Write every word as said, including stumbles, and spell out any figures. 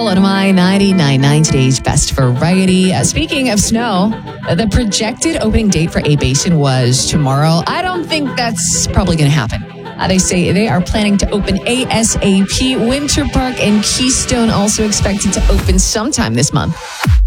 on My ninety-nine point nine, today's best variety. Uh, speaking of snow, uh, the projected opening date for A-Basin was tomorrow. I don't think that's probably going to happen. Uh, they say they are planning to open ASAP. Winter Park and Keystone also expected to open sometime this month.